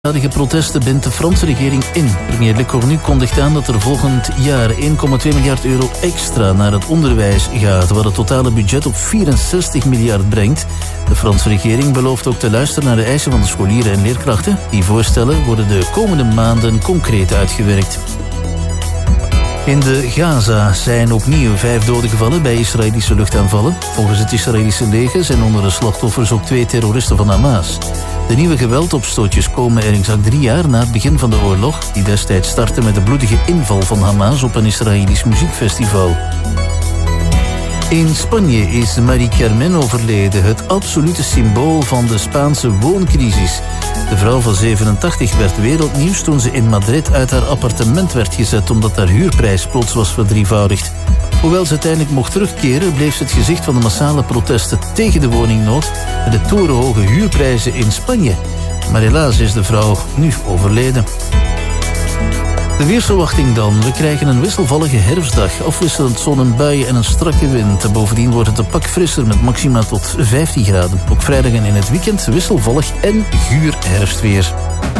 De protesten bindt de Franse regering in. Premier Le Cornu kondigt aan dat er volgend jaar 1,2 miljard euro extra naar het onderwijs gaat, wat het totale budget op 64 miljard brengt. De Franse regering belooft ook te luisteren naar de eisen van de scholieren en leerkrachten. Die voorstellen worden de komende maanden concreet uitgewerkt. In de Gaza zijn opnieuw 5 doden gevallen bij Israëlische luchtaanvallen. Volgens het Israëlische leger zijn onder de slachtoffers ook 2 terroristen van Hamas. De nieuwe geweldopstootjes komen er exact 3 jaar na het begin van de oorlog, die destijds startte met de bloedige inval van Hamas op een Israëlisch muziekfestival. In Spanje is Marie Carmen overleden, het absolute symbool van de Spaanse wooncrisis. De vrouw van 87 werd wereldnieuws toen ze in Madrid uit haar appartement werd gezet omdat haar huurprijs plots was verdrievoudigd. Hoewel ze uiteindelijk mocht terugkeren, bleef ze het gezicht van de massale protesten tegen de woningnood en de torenhoge huurprijzen in Spanje. Maar helaas is de vrouw nu overleden. De weersverwachting dan. We krijgen een wisselvallige herfstdag, afwisselend zon en buien en een strakke wind. Bovendien wordt het een pak frisser met maxima tot 15 graden. Ook vrijdag en in het weekend wisselvallig en guur herfstweer.